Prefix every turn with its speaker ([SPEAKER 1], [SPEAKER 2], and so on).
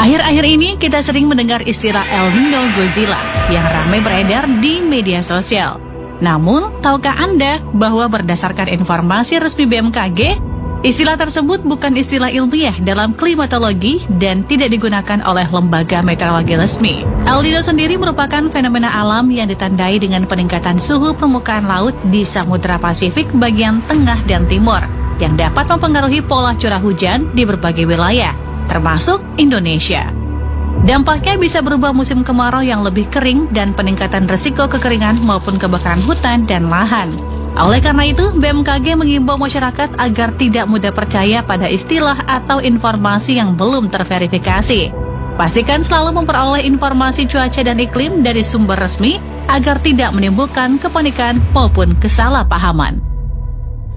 [SPEAKER 1] Akhir-akhir ini kita sering mendengar istilah El Nino Godzilla yang ramai beredar di media sosial. Namun, tahukah Anda bahwa berdasarkan informasi resmi BMKG, istilah tersebut bukan istilah ilmiah dalam klimatologi dan tidak digunakan oleh lembaga meteorologi resmi. El Nino sendiri merupakan fenomena alam yang ditandai dengan peningkatan suhu permukaan laut di Samudra Pasifik bagian tengah dan timur, yang dapat mempengaruhi pola curah hujan di berbagai wilayah, termasuk Indonesia. Dampaknya bisa berubah musim kemarau yang lebih kering dan peningkatan risiko kekeringan maupun kebakaran hutan dan lahan. Oleh karena itu, BMKG mengimbau masyarakat agar tidak mudah percaya pada istilah atau informasi yang belum terverifikasi. Pastikan selalu memperoleh informasi cuaca dan iklim dari sumber resmi agar tidak menimbulkan kepanikan maupun kesalahpahaman.